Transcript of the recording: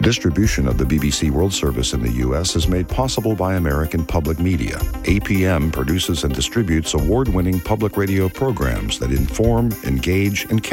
Distribution of the BBC World Service in the U.S. is made possible by American Public Media. APM produces and distributes award-winning public radio programs that inform, engage, and